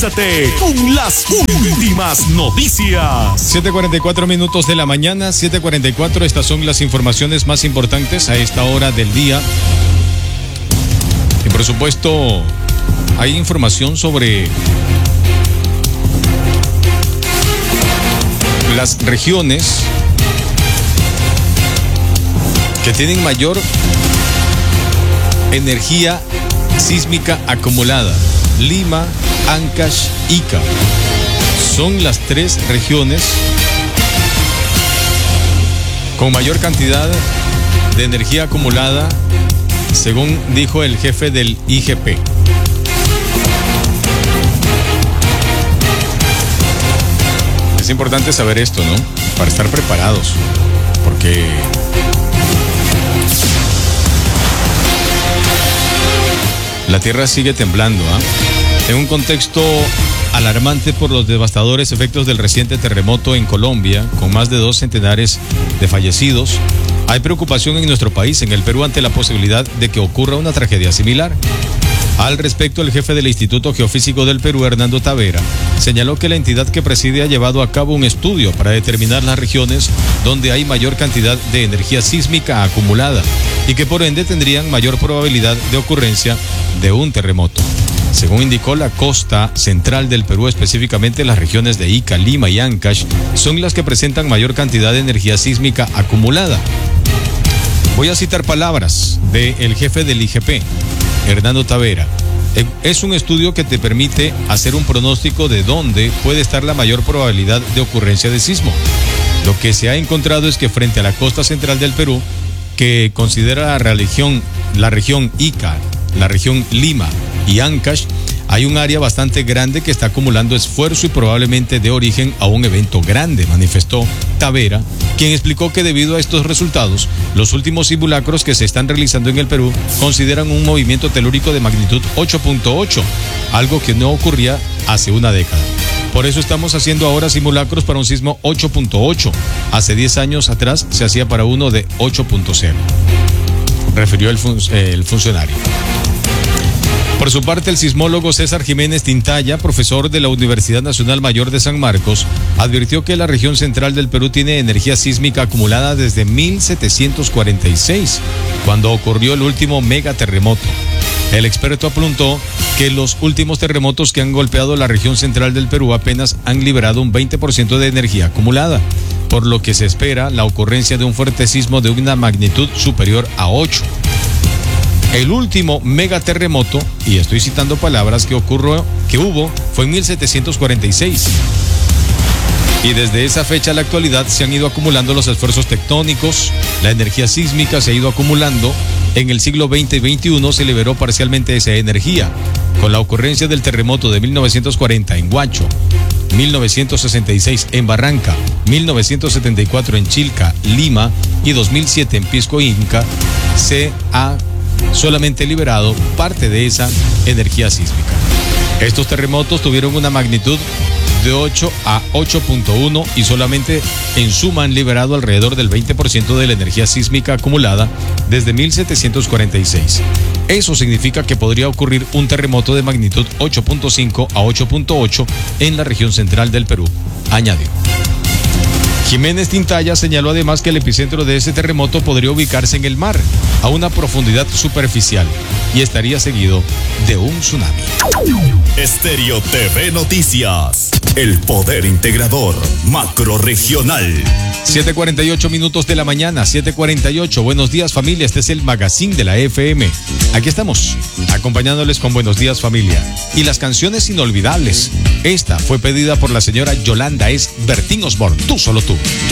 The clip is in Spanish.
Actualízate con las últimas noticias. 7:44 minutos de la mañana, 7:44. Estas son las informaciones más importantes a esta hora del día. Y por supuesto, hay información sobre las regiones que tienen mayor energía sísmica acumulada. Lima, Ancash, Ica. Son las tres regiones con mayor cantidad de energía acumulada, según dijo el jefe del IGP. Es importante saber esto, ¿no? Para estar preparados, porque la tierra sigue temblando, en un contexto alarmante por los devastadores efectos del reciente terremoto en Colombia, con más de 2 centenares de fallecidos. Hay preocupación en nuestro país, en el Perú, ante la posibilidad de que ocurra una tragedia similar. Al respecto, el jefe del Instituto Geofísico del Perú, Hernando Tavera, señaló que la entidad que preside ha llevado a cabo un estudio para determinar las regiones donde hay mayor cantidad de energía sísmica acumulada y que por ende tendrían mayor probabilidad de ocurrencia de un terremoto. Según indicó, la costa central del Perú, específicamente las regiones de Ica, Lima y Ancash, son las que presentan mayor cantidad de energía sísmica acumulada. Voy a citar palabras del jefe del IGP, Hernando Tavera. Es un estudio que te permite hacer un pronóstico de dónde puede estar la mayor probabilidad de ocurrencia de sismo. Lo que se ha encontrado es que frente a la costa central del Perú, que considera la región Ica, la región Lima y Ancash, hay un área bastante grande que está acumulando esfuerzo y probablemente de origen a un evento grande, manifestó Tavera, quien explicó que debido a estos resultados, los últimos simulacros que se están realizando en el Perú consideran un movimiento telúrico de magnitud 8.8, algo que no ocurría hace una década. Por eso estamos haciendo ahora simulacros para un sismo 8.8. Hace 10 años atrás se hacía para uno de 8.0, refirió el funcionario. Por su parte, el sismólogo César Jiménez Tintaya, profesor de la Universidad Nacional Mayor de San Marcos, advirtió que la región central del Perú tiene energía sísmica acumulada desde 1746, cuando ocurrió el último megaterremoto. El experto apuntó que los últimos terremotos que han golpeado la región central del Perú apenas han liberado un 20% de energía acumulada, por lo que se espera la ocurrencia de un fuerte sismo de una magnitud superior a 8. El último megaterremoto, y estoy citando palabras que hubo, fue en 1746. Y desde esa fecha a la actualidad se han ido acumulando los esfuerzos tectónicos, la energía sísmica se ha ido acumulando. En el siglo XX y XXI se liberó parcialmente esa energía, con la ocurrencia del terremoto de 1940 en Huacho, 1966 en Barranca, 1974 en Chilca, Lima y 2007 en Pisco Inca, se ha solamente liberado parte de esa energía sísmica. Estos terremotos tuvieron una magnitud de 8 a 8.1 y solamente en suma han liberado alrededor del 20% de la energía sísmica acumulada desde 1746. Eso significa que podría ocurrir un terremoto de magnitud 8.5 a 8.8 en la región central del Perú, añadió. Jiménez Tintaya señaló además que el epicentro de ese terremoto podría ubicarse en el mar, a una profundidad superficial, y estaría seguido de un tsunami. Estéreo TV Noticias, el poder integrador macrorregional. 7:48 minutos de la mañana, 7:48. Buenos días, familia. Este es el magazine de la FM. Aquí estamos, acompañándoles con Buenos días, familia. Y las canciones inolvidables. Esta fue pedida por la señora Yolanda, es Bertín Osborne, Tú, solo tú.